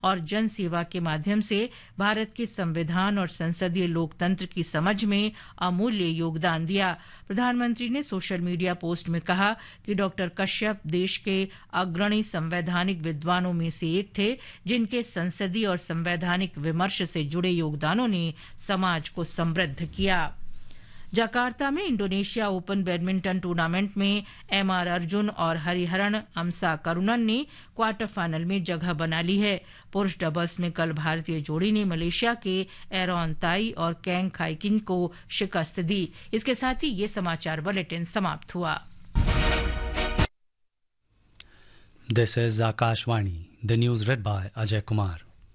और जन सेवा के माध्यम से भारत के संविधान और संसदीय लोकतंत्र की समझ में अमूल्य योगदान दिया। प्रधानमंत्री ने सोशल मीडिया पोस्ट में कहा कि डॉक्टर कश्यप देश के अग्रणी संवैधानिक विद्वानों में से एक थे, जिनके संसदीय और संवैधानिक विमर्श से जुड़े योगदानों ने समाज को समृद्ध किया। जकार्ता में इंडोनेशिया ओपन बैडमिंटन टूर्नामेंट में एमआर अर्जुन और हरिहरन अमसा करुणन ने क्वार्टर फाइनल में जगह बना ली है। पुरुष डबल्स में कल भारतीय जोड़ी ने मलेशिया के एरॉन ताई और कैंग खाइकिन को शिकस्त दी। इसके साथ ही ये समाचार बुलेटिन समाप्त हुआ। This is Akashvani. The news read by Ajay Kumar.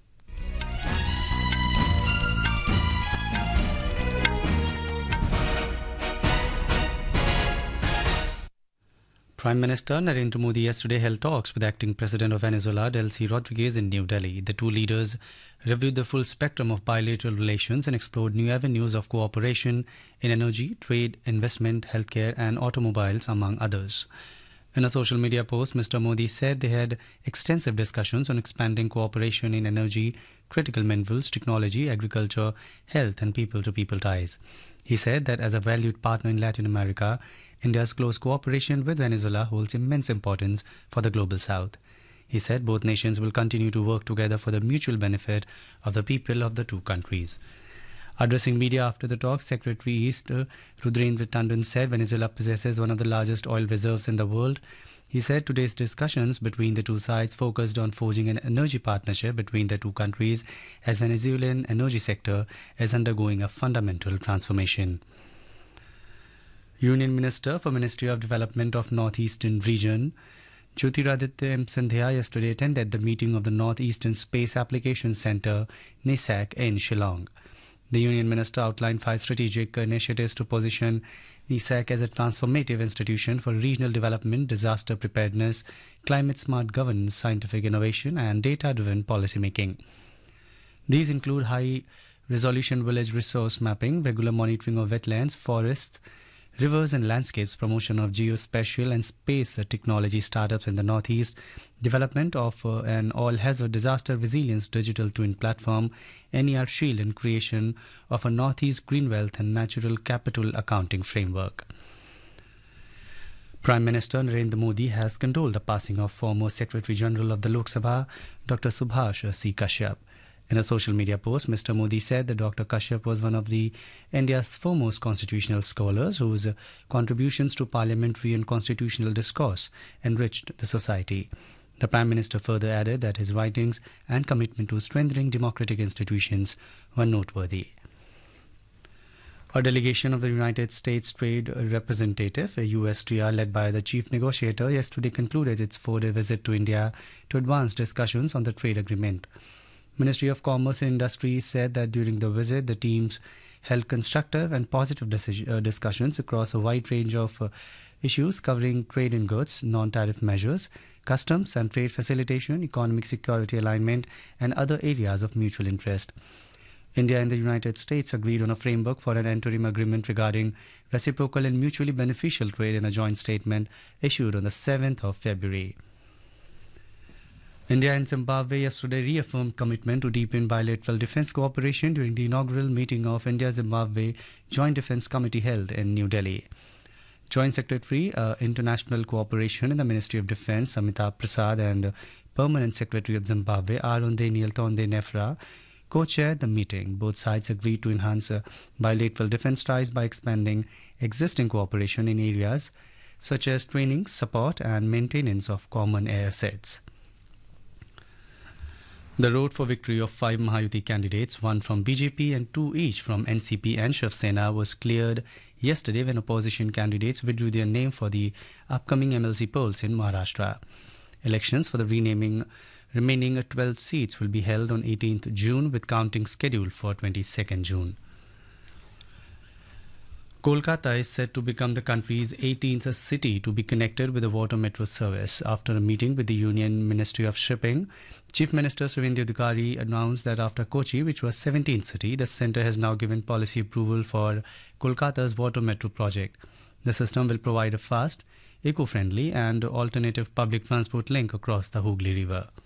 Prime Minister Narendra Modi yesterday held talks with acting President of Venezuela, Delcy Rodriguez, in New Delhi. The two leaders reviewed the full spectrum of bilateral relations and explored new avenues of cooperation in energy, trade, investment, healthcare and automobiles, among others. In a social media post, Mr. Modi said they had extensive discussions on expanding cooperation in energy, critical minerals, technology, agriculture, health and people-to-people ties. He said that as a valued partner in Latin America, India's close cooperation with Venezuela holds immense importance for the global south. He said both nations will continue to work together for the mutual benefit of the people of the two countries. Addressing media after the talks, Secretary East Rudrendra Tandon said Venezuela possesses one of the largest oil reserves in the world. He said today's discussions between the two sides focused on forging an energy partnership between the two countries as Venezuelan energy sector is undergoing a fundamental transformation. Union Minister for Ministry of Development of Northeastern Region, Jyotiraditya M. Sandhya, yesterday attended the meeting of the Northeastern Space Applications Centre, NISAC, in Shillong. The Union Minister outlined 5 strategic initiatives to position NISAC as a transformative institution for regional development, disaster preparedness, climate-smart governance, scientific innovation and data-driven policymaking. These include high-resolution village resource mapping, regular monitoring of wetlands, forests, rivers and landscapes, promotion of geospatial and space technology startups in the Northeast, development of an all-hazard disaster resilience digital twin platform, NER Shield, and creation of a Northeast Green Wealth and Natural Capital Accounting Framework. Prime Minister Narendra Modi has condoled the passing of former Secretary General of the Lok Sabha, Dr. Subhash C. Kashyap. In a social media post, Mr. Modi said that Dr. Kashyap was one of India's foremost constitutional scholars whose contributions to parliamentary and constitutional discourse enriched the society. The Prime Minister further added that his writings and commitment to strengthening democratic institutions were noteworthy. A delegation of the United States Trade Representative, USTR, led by the chief negotiator, yesterday concluded its 4-day visit to India to advance discussions on the trade agreement. Ministry of Commerce and Industry said that during the visit, the teams held constructive and positive discussions across a wide range of issues covering trade in goods, non-tariff measures, customs and trade facilitation, economic security alignment, and other areas of mutual interest. India and the United States agreed on a framework for an interim agreement regarding reciprocal and mutually beneficial trade in a joint statement issued on the 7th of February. India and Zimbabwe yesterday reaffirmed commitment to deepen bilateral defence cooperation during the inaugural meeting of India-Zimbabwe Joint Defence Committee held in New Delhi. Joint Secretary International Cooperation in the Ministry of Defence Amitabh Prasad and Permanent Secretary of Zimbabwe Arunde Nieltonde Nefra co-chaired the meeting. Both sides agreed to enhance bilateral defence ties by expanding existing cooperation in areas such as training, support and maintenance of common air assets. The road for victory of 5 Mahayuti candidates, 1 from BJP and 2 each from NCP and Shiv Sena, was cleared yesterday when opposition candidates withdrew their name for the upcoming MLC polls in Maharashtra. Elections for the remaining 12 seats will be held on 18th June with counting scheduled for 22nd June. Kolkata is set to become the country's 18th city to be connected with a water metro service. After a meeting with the Union Ministry of Shipping, Chief Minister Suvendu Adhikari announced that after Kochi, which was 17th city, the centre has now given policy approval for Kolkata's water metro project. The system will provide a fast, eco-friendly and alternative public transport link across the Hooghly River.